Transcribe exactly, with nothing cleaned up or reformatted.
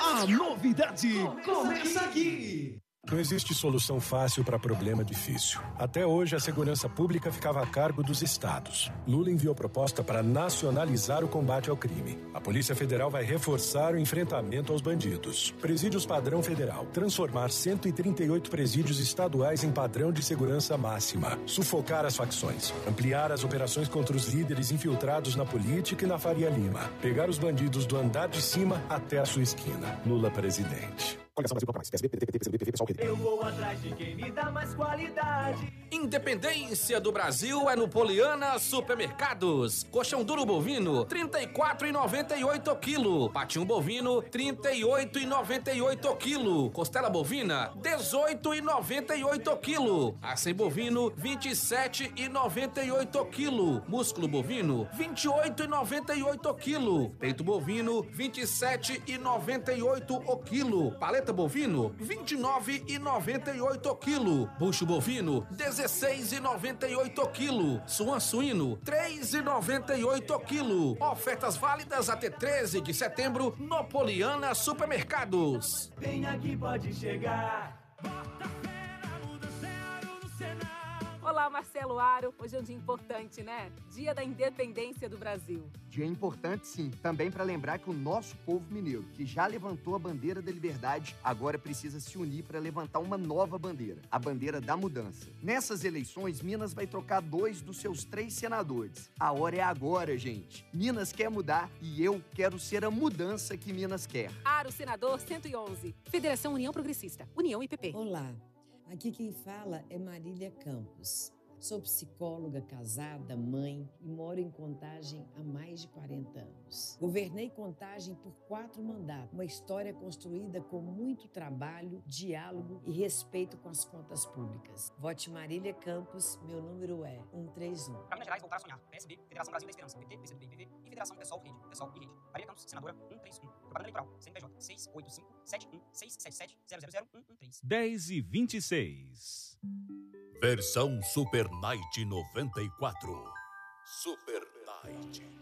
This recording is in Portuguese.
A novidade começa aqui. Não existe solução fácil para problema difícil. Até hoje, a segurança pública ficava a cargo dos estados. Lula enviou proposta para nacionalizar o combate ao crime. A Polícia Federal vai reforçar o enfrentamento aos bandidos. Presídios padrão federal. Transformar cento e trinta e oito presídios estaduais em padrão de segurança máxima. Sufocar as facções. Ampliar as operações contra os líderes infiltrados na política e na Faria Lima. Pegar os bandidos do andar de cima até a sua esquina. Lula presidente. Eu vou atrás de quem me dá mais qualidade. Independência do Brasil é no Poliana Supermercados. Coxão duro bovino, trinta e quatro reais e noventa e oito centavos quilo. Patinho bovino, trinta e oito reais e noventa e oito centavos quilo. Costela bovina, dezoito reais e noventa e oito centavos quilo. Acém bovino, vinte e sete reais e noventa e oito centavos quilo. Músculo bovino, vinte e oito reais e noventa e oito centavos quilo. Peito bovino, vinte e sete reais e noventa e oito centavos quilo. Paleta bovino, vinte e nove reais e noventa e oito centavos quilo. Bucho bovino, dezesseis reais e noventa e oito centavos quilo. Suan suíno, três reais e noventa e oito centavos quilo. Ofertas válidas até treze de setembro no Poliana Supermercados. Vem aqui, pode chegar. Olá, Marcelo Aro. Hoje é um dia importante, né? Dia da Independência do Brasil. Dia importante, sim. Também para lembrar que o nosso povo mineiro, que já levantou a bandeira da liberdade, agora precisa se unir para levantar uma nova bandeira, a bandeira da mudança. Nessas eleições, Minas vai trocar dois dos seus três senadores. A hora é agora, gente. Minas quer mudar e eu quero ser a mudança que Minas quer. Aro, senador cento e onze. Federação União Progressista. União I P P. Olá. Aqui quem fala é Marília Campos. Sou psicóloga, casada, mãe e moro em Contagem há mais de quarenta anos. Governei Contagem por quatro mandatos, uma história construída com muito trabalho, diálogo e respeito com as contas públicas. Vote Marília Campos, meu número é cento e trinta e um. Para Minas Gerais, voltar a sonhar. P S B, Federação Brasil da Esperança, P T, P C do B, I P V e Federação Pessoal, Rede, Pessoal e Rede. Marília Campos, senadora cento e trinta e um. Propaganda eleitoral, C N P J, seis oito cinco, sete um seis sete sete, zero zero zero, um um três. dez e vinte e seis. Versão Super Night noventa e quatro. Super Night.